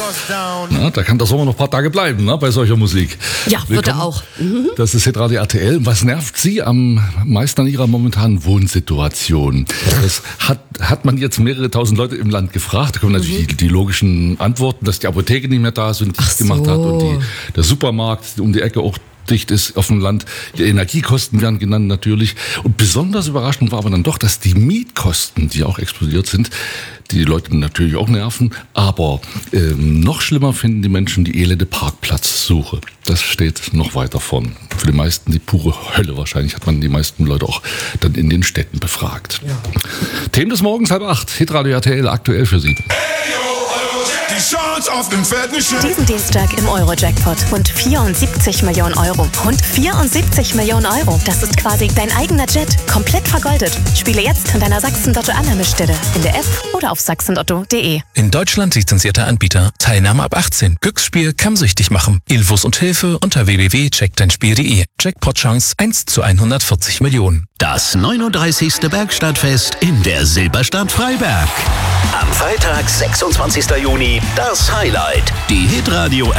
Na, da kann der Sommer noch ein paar Tage bleiben, ne, bei solcher Musik. Ja, wird er auch. Das ist Hitradio RTL. Was nervt Sie am meisten an Ihrer momentanen Wohnsituation? Das hat man jetzt mehrere tausend Leute im Land gefragt. Da kommen natürlich die logischen Antworten, dass die Apotheke nicht mehr da ist und dicht gemacht hat und der Supermarkt um die Ecke auch dicht ist auf dem Land. Die Energiekosten werden genannt natürlich. Und besonders überraschend war aber dann doch, dass die Mietkosten, die auch explodiert sind, die Leute natürlich auch nerven. Aber noch schlimmer finden die Menschen die elende Parkplatzsuche. Das steht noch weiter vorn. Für die meisten die pure Hölle wahrscheinlich, hat man die meisten Leute auch dann in den Städten befragt. Ja. Themen des Morgens 7:30. Hitradio RTL aktuell für Sie. Die Chance auf den fetten Scheck. Diesen Dienstag im Euro-Jackpot. Rund 74 Millionen Euro. Rund 74 Millionen Euro. Das ist quasi dein eigener Jet. Komplett vergoldet. Spiele jetzt an deiner Sachsen-Lotto-Annahmestelle. In der App oder auf sachsenlotto.de. In Deutschland lizenzierter Anbieter. Teilnahme ab 18. Glücksspiel kann süchtig machen. Infos und Hilfe unter www.checkdeinspiel.de. Jackpot-Chance 1:140 Millionen. Das 39. Bergstadtfest in der Silberstadt Freiberg. Am Freitag, 26. Juni, das Highlight. Die Hitradio